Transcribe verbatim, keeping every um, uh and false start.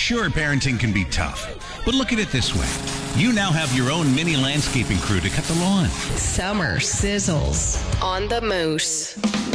Sure, parenting can be tough, but look at it this way. You now have your own mini landscaping crew to cut the lawn. Summer sizzles on the Moose.